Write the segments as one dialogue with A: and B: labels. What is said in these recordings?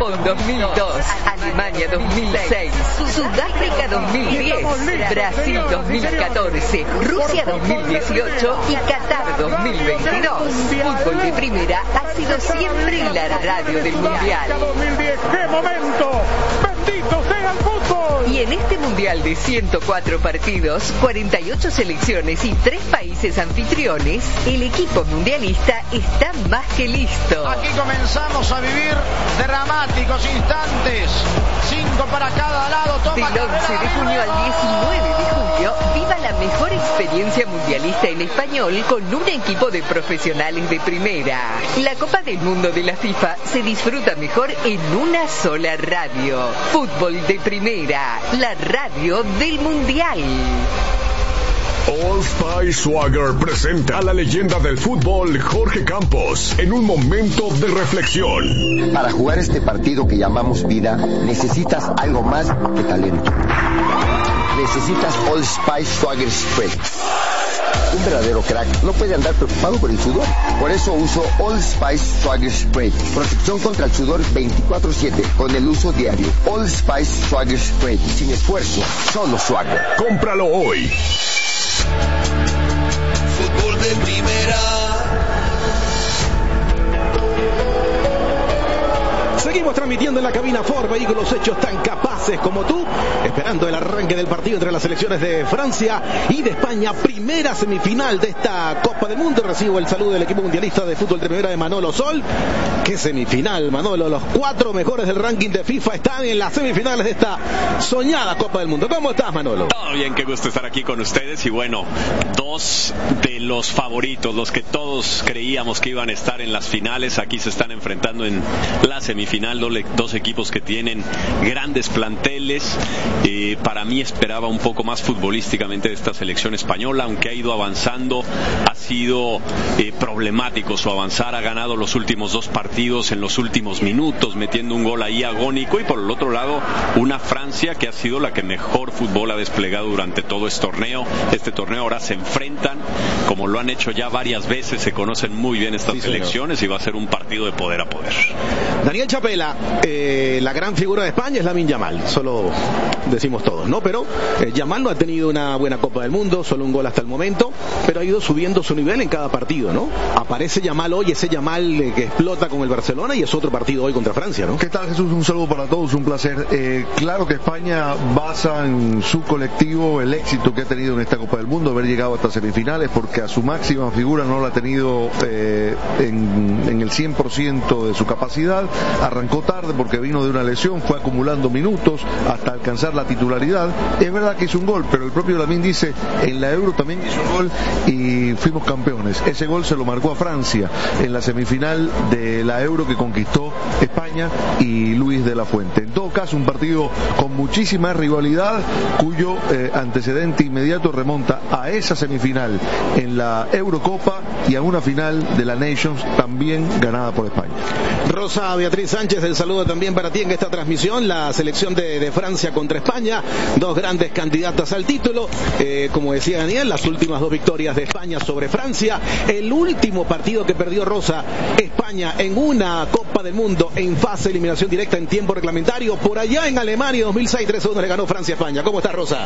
A: Japón 2002, Alemania 2006, Sudáfrica 2010, Brasil 2014, Rusia 2018 y Qatar 2022. Fútbol de Primera ha sido siempre la radio del Mundial.
B: 2010, ¡qué momento! ¡Bendito sea el fútbol!
A: Y en este Mundial de 104 partidos, 48 selecciones y 3 países anfitriones, el equipo mundialista está más que listo.
C: Aquí comenzamos a vivir dramáticos instantes. 5 para cada lado.
A: Del 11 de junio al 19 de julio, viva la mejor experiencia mundialista en español con un equipo de profesionales de primera. La Copa del Mundo de la FIFA se disfruta mejor en una sola radio. Fútbol de Primera, la radio del Mundial.
D: Old Spice Swagger presenta a la leyenda del fútbol Jorge Campos en un momento de reflexión.
E: Para jugar este partido que llamamos vida, necesitas algo más que talento. Necesitas Old Spice Swagger Spray. Un verdadero crack no puede andar preocupado por el sudor. Por eso uso Old Spice Swagger Spray. Protección contra el sudor 24/7 con el uso diario. Old Spice Swagger Spray. Sin esfuerzo, solo Swagger.
D: Cómpralo hoy.
F: Fútbol de Primera.
G: Seguimos transmitiendo en la cabina Ford, vehículos hechos tan capaces como tú, esperando el arranque del partido entre las selecciones de Francia y de España, primera semifinal de esta Copa del Mundo. Recibo el saludo del equipo mundialista de fútbol de primera de Manolo Sol. ¿Qué semifinal, Manolo? Los 4 mejores del ranking de FIFA están en las semifinales de esta soñada Copa del Mundo. ¿Cómo estás, Manolo?
H: Todo bien, qué gusto estar aquí con ustedes. Y bueno, 2 de los favoritos, los que todos creíamos que iban a estar en las finales, aquí se están enfrentando en la semifinal. 2 equipos que tienen grandes planteles. Para mí esperaba un poco más futbolísticamente de esta selección española, aunque ha ido avanzando, ha sido problemático su avanzar, ha ganado los últimos 2 partidos en los últimos minutos, metiendo un gol ahí agónico, y por el otro lado una Francia que ha sido la que mejor fútbol ha desplegado durante todo este torneo. Ahora se enfrentan, como lo han hecho ya varias veces, se conocen muy bien estas selecciones, y va a ser un partido de poder a poder.
G: Daniel Chapela, la gran figura de España es Lamine Yamal, solo decimos todos, ¿no? Pero Yamal no ha tenido una buena Copa del Mundo, solo un gol hasta el momento, pero ha ido subiendo su nivel en cada partido, ¿no? Aparece Yamal hoy, ese Yamal que explota con el Barcelona, y es otro partido hoy contra Francia, ¿no?
I: ¿Qué tal, Jesús? Un saludo para todos, un placer. Claro que España basa en su colectivo el éxito que ha tenido en esta Copa del Mundo, haber llegado hasta semifinales, porque a su máxima figura no la ha tenido en el 100% de su capacidad. Arrancó tarde porque vino de una lesión, fue acumulando minutos hasta alcanzar la titularidad. Es verdad que hizo un gol, pero el propio Lamine dice, en la Euro también hizo un gol y fuimos campeones. Ese gol se lo marcó a Francia en la semifinal de la Euro que conquistó España y Luis de la Fuente. En todo caso, un partido con muchísima rivalidad, cuyo antecedente inmediato remonta a esa semifinal en la Eurocopa y a una final de la Nations también ganada por España.
G: Rosa Beatriz Sánchez, el saludo también para ti en esta transmisión. La selección de Francia contra España, 2 grandes candidatas al título. Como decía Daniel, las últimas 2 victorias de España sobre Francia. El último partido que perdió Rosa, España en una Copa del Mundo en fase de eliminación directa en tiempo reglamentario, por allá en Alemania 2006, 3-1 le ganó Francia a España. ¿Cómo está, Rosa?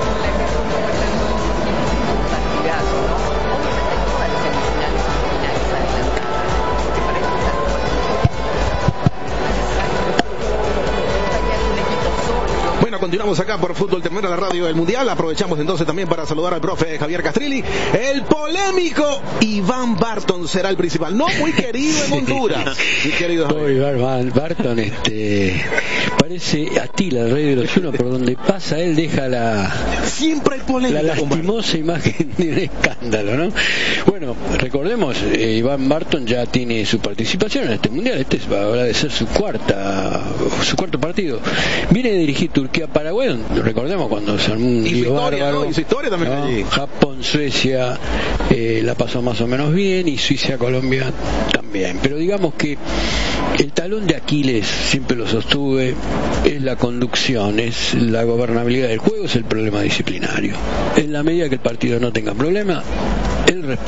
G: Continuamos acá por Fútbol Termera, la radio del Mundial. Aprovechamos entonces también para saludar al profe Javier Castrilli. El polémico Iván Barton será el principal, no muy querido en Honduras. Mi querido
J: Iván Barton, parece Atila, el rey de los unos, por donde pasa él deja
G: siempre hay polémica,
J: la lastimosa imagen de un escándalo, ¿no? Bueno, recordemos, Iván Barton ya tiene su participación en este Mundial. Este habrá de ser su cuarto partido. Viene a dirigir Turquía-Paraguay, recordemos cuando se armó un lío bárbaro.
G: Y su historia también allí.
J: Japón, Suecia la pasó más o menos bien, y Suiza-Colombia también. Pero digamos que el talón de Aquiles, siempre lo sostuve, es la conducción, es la gobernabilidad del juego, es el problema disciplinario. En la medida que el partido no tenga problema, él responde.